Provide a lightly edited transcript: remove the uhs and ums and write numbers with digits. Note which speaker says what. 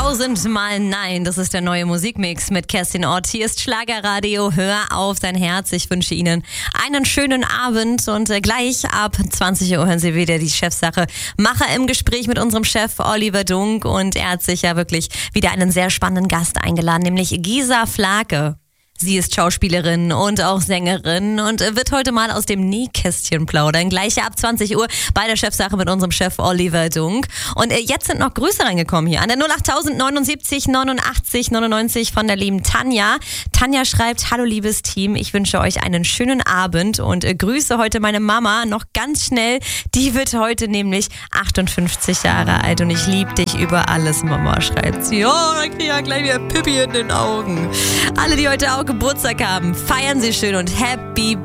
Speaker 1: 1000-mal Nein. Das ist der neue Musikmix mit Kerstin Ott. Hier ist Schlagerradio. Hör auf dein Herz. Ich wünsche Ihnen einen schönen Abend und gleich ab 20 Uhr hören Sie wieder die Chefsache. Macher im Gespräch mit unserem Chef Oliver Dunk und er hat sich ja wirklich wieder einen sehr spannenden Gast eingeladen, nämlich Gisa Flake. Sie ist Schauspielerin und auch Sängerin und wird heute mal aus dem Nähkästchen plaudern. Gleich ab 20 Uhr bei der Chefsache mit unserem Chef Oliver Dunk. Und jetzt sind noch Grüße reingekommen hier an der 08000 79 89 99 von der lieben Tanja. Tanja schreibt: Hallo liebes Team, ich wünsche euch einen schönen Abend und grüße heute meine Mama noch ganz schnell. Die wird heute nämlich 58 Jahre alt und ich liebe dich über alles, Mama, schreibt sie. Oh, dann kriege ich ja gleich wieder Pippi in den Augen. Alle, die heute auch Geburtstag haben, feiern Sie schön und Happy